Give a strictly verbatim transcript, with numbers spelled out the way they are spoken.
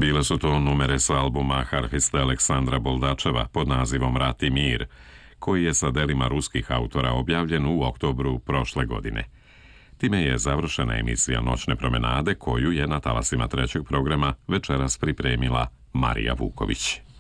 Bile su to numere sa albuma harfiste Aleksandra Boldačeva pod nazivom Rat i mir, koji je sa delima ruskih autora objavljen u oktobru prošle godine. Time je završena emisija Noćne promenade, koju je na talasima trećeg programa večeras pripremila Marija Vuković.